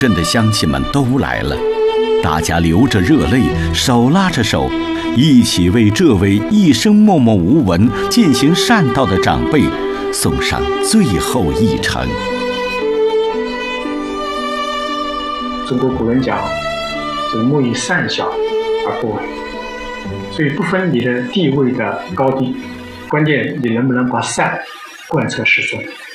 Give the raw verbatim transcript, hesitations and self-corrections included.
镇的乡亲们都来了，大家流着热泪，手拉着手，一起为这位一生默默无闻、践行善道的长辈送上最后一程。 中国古人讲，这个莫以善小而不为，所以不分你的地位的高低，关键你能不能把善贯彻始终。